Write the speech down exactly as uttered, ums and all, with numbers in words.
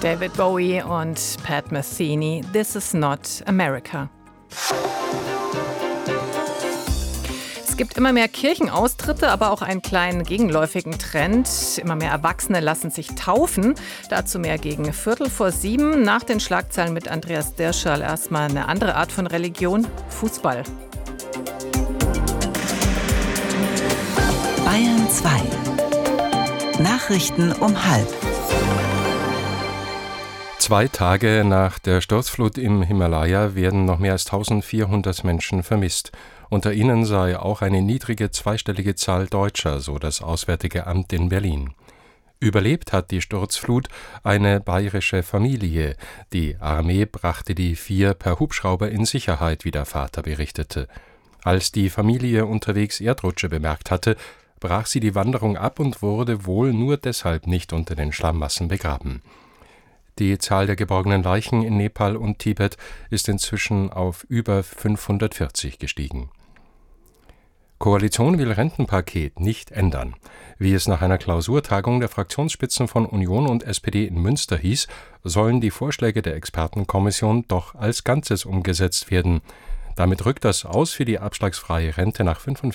David Bowie und Pat Metheny, This is not America. Es gibt immer mehr Kirchenaustritte, aber auch einen kleinen gegenläufigen Trend. Immer mehr Erwachsene lassen sich taufen. Dazu mehr gegen Viertel vor sieben. Nach den Schlagzeilen mit Andreas Dirschall erstmal eine andere Art von Religion, Fußball. Bayern zwei. Nachrichten um halb. Zwei Tage nach der Sturzflut im Himalaya werden noch mehr als eintausendvierhundert Menschen vermisst. Unter ihnen sei auch eine niedrige zweistellige Zahl Deutscher, so das Auswärtige Amt in Berlin. Überlebt hat die Sturzflut eine bayerische Familie. Die Armee brachte die vier per Hubschrauber in Sicherheit, wie der Vater berichtete. Als die Familie unterwegs Erdrutsche bemerkt hatte, brach sie die Wanderung ab und wurde wohl nur deshalb nicht unter den Schlammmassen begraben. Die Zahl der geborgenen Leichen in Nepal und Tibet ist inzwischen auf über fünfhundertvierzig gestiegen. Koalition will Rentenpaket nicht ändern. Wie es nach einer Klausurtagung der Fraktionsspitzen von Union und S P D in Münster hieß, sollen die Vorschläge der Expertenkommission doch als Ganzes umgesetzt werden. Damit rückt das Aus für die abschlagsfreie Rente nach